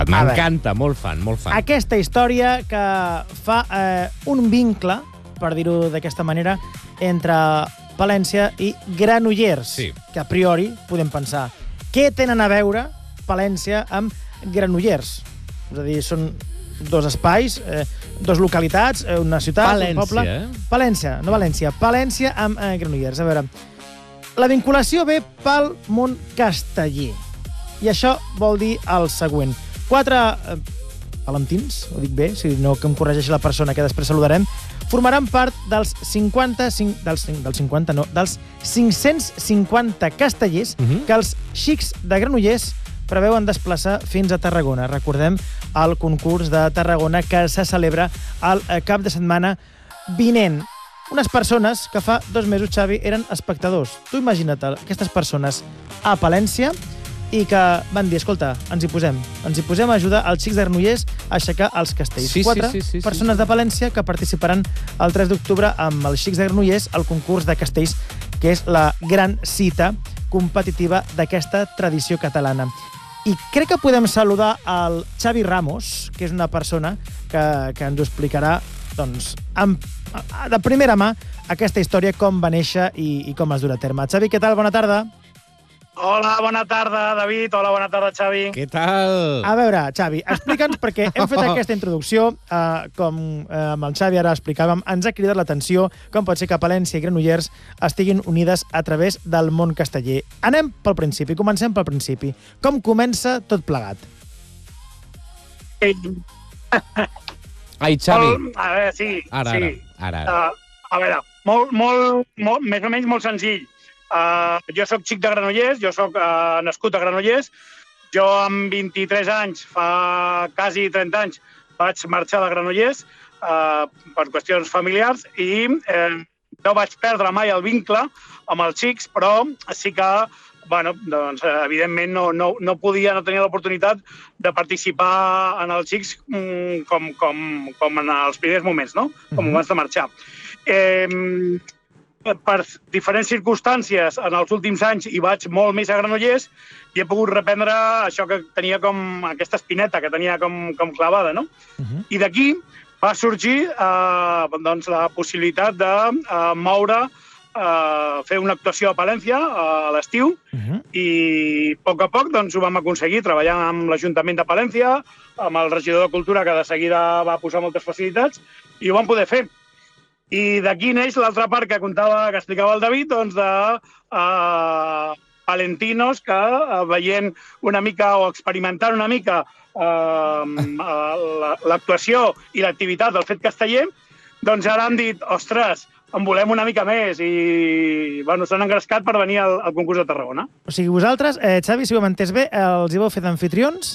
M'encanta, molt fan, molt fan. Aquesta història que fa un vincle, per dir-ho d'aquesta manera, entre Palència i Granollers, que a priori podem pensar què tenen a veure Palència amb Granollers. És a dir, són dos espais, dos localitats, una ciutat, un poble... Palència, no València. Palència amb Granollers. A veure, la vinculació ve pel món casteller. I això vol dir el següent. 4 palentins, ho dic bé, si no que em corregeixi la persona que després saludarem, formaran part dels 550 castellers que els xics de Granollers preveuen desplaçar fins a Tarragona. Recordem el concurs de Tarragona que se celebra el cap de setmana vinent. Unes persones que fa 2 mesos, Xavi, eren espectadors. Tu imagina't aquestes persones a Palència i que van dir, escolta, ens hi posem a ajudar els xics de Granollers a aixecar els castells. 4 persones de Palència que participaran el 3 d'octubre amb els xics de Granollers al concurs de castells, que és la gran cita competitiva d'aquesta tradició catalana. I crec que podem saludar el Xavi Ramos, que és una persona que ens ho explicarà doncs, de primera mà aquesta història, com va néixer i com es durà a terme. Xavi, què tal? Bona tarda. Hola, bona tarda, David. Hola, bona tarda, Xavi. Què tal? A veure, Xavi, explica'ns, perquè hem fet aquesta introducció, com amb el Xavi ara explicàvem, ens ha cridat l'atenció com pot ser que Palència i Granollers estiguin unides a través del món casteller. Anem pel principi, comencem pel principi. Com comença tot plegat? Ai, Xavi. A veure, sí. Ara. A veure, més o menys molt senzill. Jo soc xic de Granollers, jo soc nascut a Granollers. Jo amb 23 anys, fa quasi 30 anys, vaig marxar de Granollers per qüestions familiars i no vaig perdre mai el vincle amb els xics, però sí que, doncs, evidentment, no tenia l'oportunitat de participar en els xics com en els primers moments, no? Com abans de marxar. Per diferents circumstàncies, en els últims anys hi vaig molt més a Granollers i he pogut reprendre això que tenia com aquesta espineta que tenia com clavada, no? I d'aquí va sorgir la possibilitat de fer una actuació a Palència a l'estiu i a poc doncs, ho vam aconseguir treballant amb l'Ajuntament de Palència, amb el regidor de Cultura, que de seguida va posar moltes facilitats, i ho vam poder fer. I d'aquí neix l'altra part que explicava el David, doncs de palentinos que veient una mica o experimentant una mica l'actuació i l'activitat del fet casteller, doncs ara han dit, ostres, en volem una mica més i s'han engrescat per venir al concurs de Tarragona. O sigui, vosaltres, Xavi, si ho hem entès bé, els hi vau fer d'anfitrions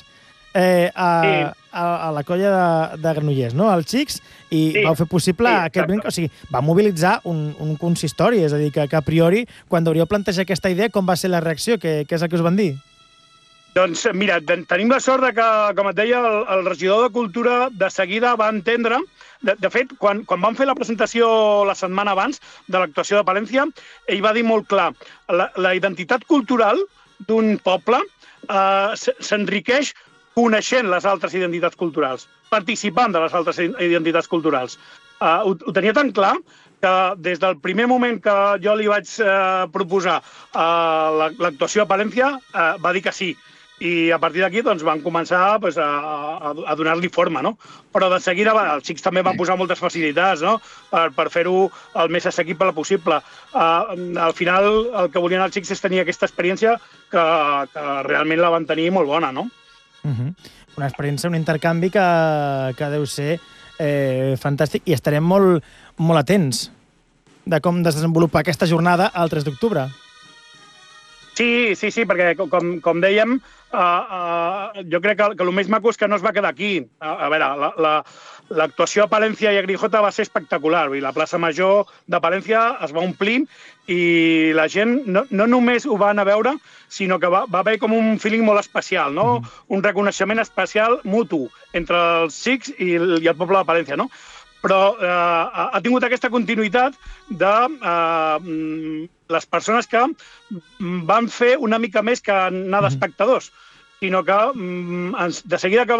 a la colla de Granollers, no? Els xics, i vau fer possible aquest brinc. O sigui, va mobilitzar un consistori, és a dir, que a priori, quan hauríeu plantejar aquesta idea, com va ser la reacció? Què és el que us van dir? Doncs mira, tenim la sort que, com et deia, el regidor de Cultura de seguida va entendre. De fet, quan vam fer la presentació la setmana abans de l'actuació de Palència, ell va dir molt clar, la identitat cultural d'un poble s'enriqueix coneixent les altres identitats culturals, participant de les altres identitats culturals. Ho tenia tan clar que des del primer moment que jo li vaig proposar l'actuació a Palència, va dir que sí. I a partir d'aquí van començar a donar-li forma, no? Però de seguida els xics també van posar moltes facilitats, no? Per fer-ho el més assequible possible. Al final, el que volien els xics és tenir aquesta experiència que realment la van tenir molt bona, no? Una experiència, un intercanvi que deu ser fantàstic i estarem molt atents de com desenvolupar aquesta jornada el 3 d'octubre. Sí, perquè, com dèiem, jo crec que el més maco és que no es va quedar aquí. A veure, l'actuació a Palència i a Grijota va ser espectacular. La plaça Major de Palència es va omplir i la gent no només ho va anar a veure, sinó que va haver com un feeling molt especial, no? Un reconeixement especial mutu entre els xics i el poble de Palència, no? Però ha tingut aquesta continuïtat de les persones que van fer una mica més que anar d'espectadors, sinó que de seguida que